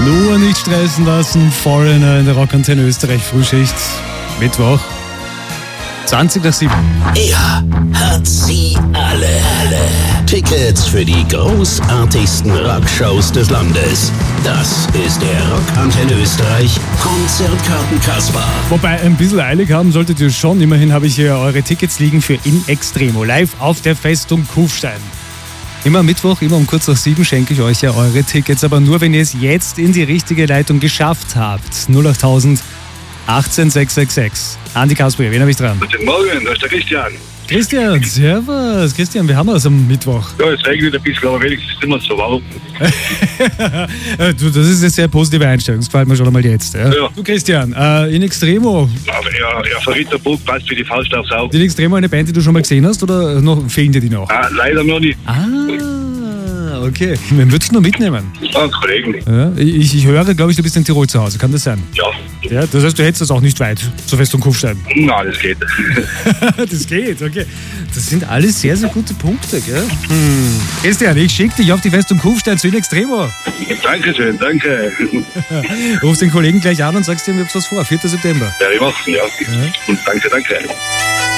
Nur nicht stressen lassen. Foreigner in der Rockantenne Österreich Frühschicht. Mittwoch. 20 nach 7. Er hat sie alle. Tickets für die großartigsten Rockshows des Landes. Das ist der Rockantenne Österreich Konzertkarten-Kasper. Wobei, ein bisschen eilig haben solltet ihr schon. Immerhin habe ich hier eure Tickets liegen für In Extremo. Live auf der Festung Kufstein. Immer Mittwoch, immer um kurz nach 7 schenke ich euch ja eure Tickets. Aber nur, wenn ihr es jetzt in die richtige Leitung geschafft habt. 08000 18666. Andi Kasper, wen habe ich dran? Guten Morgen, da ist der Christian. Christian, servus. Christian, wir haben es am Mittwoch. Ja, es regnet ein bisschen, aber wenigstens ist immer so warm. Du, das ist eine sehr positive Einstellung. Das gefällt mir schon einmal jetzt. Ja. Ja. Du, Christian, In Extremo. Aber er verriet der Bug, passt wie die Faust aufs Auge. In Extremo eine Band, die du schon mal gesehen hast oder fehlen dir die noch? Leider noch nicht. Okay. Wen würdest du noch mitnehmen? Kollegen. Ja, ich höre, glaube ich, du bist in Tirol zu Hause. Kann das sein? Ja. Ja, das heißt, du hättest das auch nicht weit zur Festung Kufstein. Nein, das geht. Das geht, okay. Das sind alles sehr, sehr gute Punkte, gell? Christian, ich schicke dich auf die Festung Kufstein zu In Extremo. Dankeschön, danke. Rufst den Kollegen gleich an und sagst ihm, ich hab's was vor. 4. September. Werde ich machen, ja. Und danke.